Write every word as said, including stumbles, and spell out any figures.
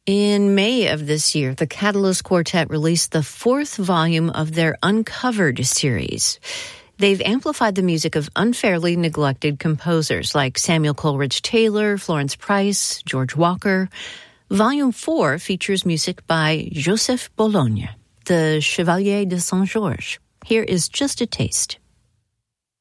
In May of this year, the Catalyst Quartet released the fourth volume of their Uncovered series. They've amplified the music of unfairly neglected composers like Samuel Coleridge Taylor, Florence Price, George Walker. Volume four features music by Joseph Bologne, the Chevalier de Saint-Georges. Here is just a taste.